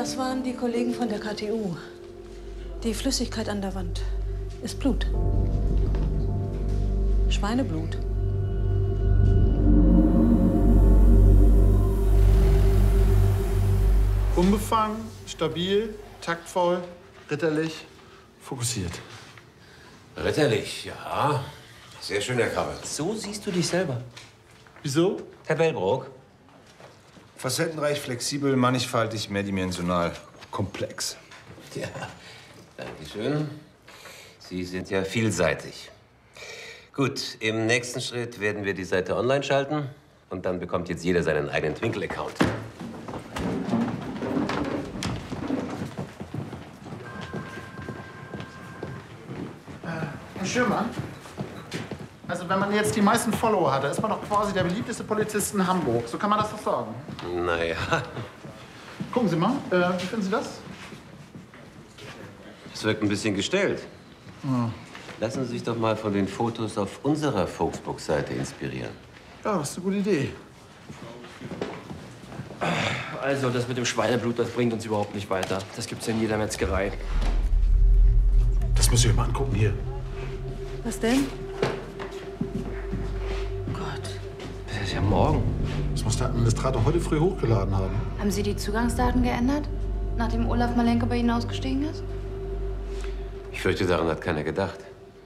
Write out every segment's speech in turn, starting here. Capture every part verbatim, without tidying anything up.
Das waren die Kollegen von der K T U. Die Flüssigkeit an der Wand ist Blut. Schweineblut. Unbefangen, stabil, taktvoll, ritterlich, fokussiert. Ritterlich, ja. Sehr schön, Herr Krabbe. So siehst du dich selber. Wieso? Herr Bellbrook. Facettenreich, flexibel, mannigfaltig, mehrdimensional, komplex. Ja, danke schön. Sie sind ja vielseitig. Gut, im nächsten Schritt werden wir die Seite online schalten. Und dann bekommt jetzt jeder seinen eigenen Twinkle-Account. Herr Schürmann, also wenn man jetzt die meisten Follower hat, dann ist man doch quasi der beliebteste Polizist in Hamburg. So kann man das doch sagen. Naja. Gucken Sie mal, äh, wie finden Sie das? Das wirkt ein bisschen gestellt. Ja. Lassen Sie sich doch mal von den Fotos auf unserer Facebook-Seite inspirieren. Ja, das ist eine gute Idee. Also, das mit dem Schweineblut, das bringt uns überhaupt nicht weiter. Das gibt's ja in jeder Metzgerei. Das müssen wir mal angucken hier. Was denn? Gott. Das ist ja morgen. Das muss der Administrator heute früh hochgeladen haben. Haben Sie die Zugangsdaten geändert, nachdem Olaf Malenko bei Ihnen ausgestiegen ist? Ich fürchte, daran hat keiner gedacht.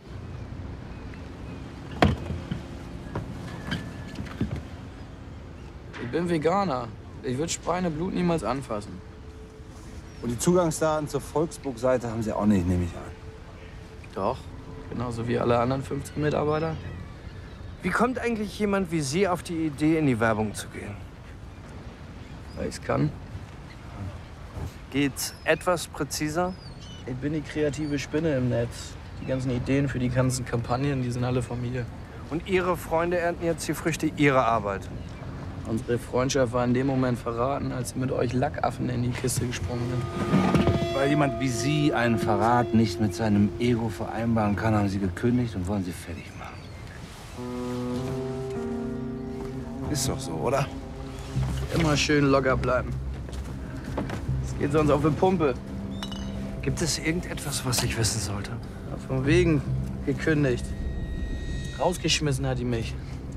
Ich bin Veganer. Ich würde Schweineblut niemals anfassen. Und die Zugangsdaten zur Volksburg-Seite haben Sie auch nicht, nehme ich an. Doch, genauso wie alle anderen fünfzehn Mitarbeiter. Wie kommt eigentlich jemand wie Sie auf die Idee, in die Werbung zu gehen? Weil ich's kann. Geht's etwas präziser? Ich bin die kreative Spinne im Netz. Die ganzen Ideen für die ganzen Kampagnen, die sind alle von mir. Und Ihre Freunde ernten jetzt die Früchte Ihrer Arbeit? Unsere Freundschaft war in dem Moment verraten, als sie mit euch Lackaffen in die Kiste gesprungen sind. Weil jemand wie Sie einen Verrat nicht mit seinem Ego vereinbaren kann, haben Sie gekündigt und wollen Sie fertig machen. Ist doch so, oder? Immer schön locker bleiben. Es geht sonst auf die Pumpe. Gibt es irgendetwas, was ich wissen sollte? Ja, von wegen gekündigt. Rausgeschmissen hat die mich.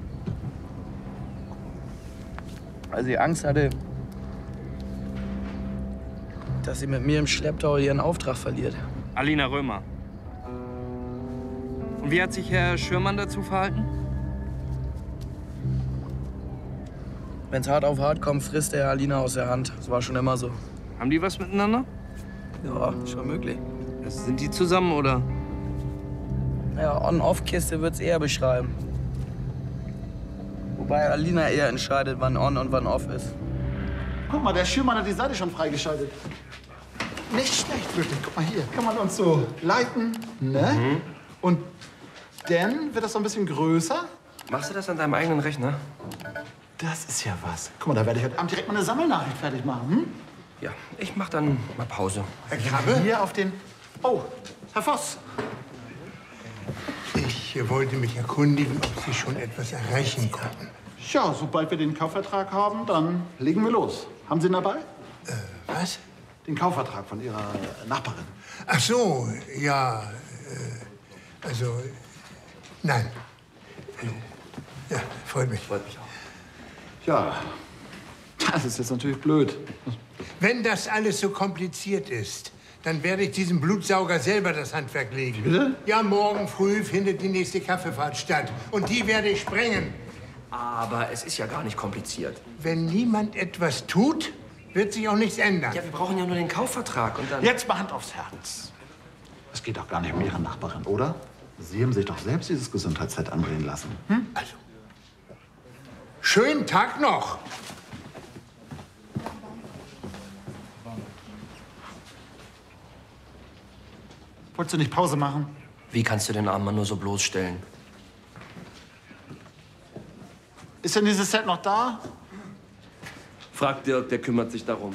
Weil sie Angst hatte, dass sie mit mir im Schlepptau ihren Auftrag verliert. Alina Römer. Und wie hat sich Herr Schürmann dazu verhalten? Wenn's hart auf hart kommt, frisst er Alina aus der Hand. Das war schon immer so. Haben die was miteinander? Ja, schon möglich. Sind die zusammen, oder? Ja, On-Off-Kiste wird's eher beschreiben. Wobei Alina eher entscheidet, wann On und wann Off ist. Guck mal, der Schürmann hat die Seite schon freigeschaltet. Nicht schlecht, wirklich. Guck mal hier. Kann man uns so liken, ne? Mhm. Und dann wird das so ein bisschen größer. Machst du das an deinem eigenen Rechner? Das ist ja was. Guck mal, da werde ich heute Abend direkt mal eine Sammelnachricht fertig machen. Hm? Ja, ich mach dann mal Pause. Herr Krabbe? Hier auf den... Oh, Herr Voss. Ich wollte mich erkundigen, ob Sie schon etwas erreichen konnten. Ja, sobald wir den Kaufvertrag haben, dann legen wir los. Haben Sie ihn dabei? Äh, was? Den Kaufvertrag von Ihrer Nachbarin. Ach so, ja. Äh, also, nein. Äh, ja, freut mich. Freut mich auch. Ja, das ist jetzt natürlich blöd. Wenn das alles so kompliziert ist, dann werde ich diesem Blutsauger selber das Handwerk legen. Bitte? Ja, morgen früh findet die nächste Kaffeefahrt statt. Und die werde ich sprengen. Aber es ist ja gar nicht kompliziert. Wenn niemand etwas tut, wird sich auch nichts ändern. Ja, wir brauchen ja nur den Kaufvertrag und dann... Jetzt mal Hand aufs Herz. Es geht doch gar nicht um Ihre Nachbarin, oder? Sie haben sich doch selbst dieses Gesundheitsset andrehen lassen. Hm? Also, schönen Tag noch. Wolltest du nicht Pause machen? Wie kannst du den armen Mann nur so bloßstellen? Ist denn dieses Set noch da? Frag Dirk, der kümmert sich darum.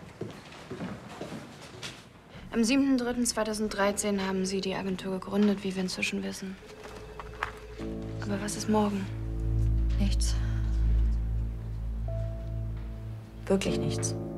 Am siebten dritten zweitausenddreizehn haben Sie die Agentur gegründet, wie wir inzwischen wissen. Aber was ist morgen? Nichts. Wirklich nichts.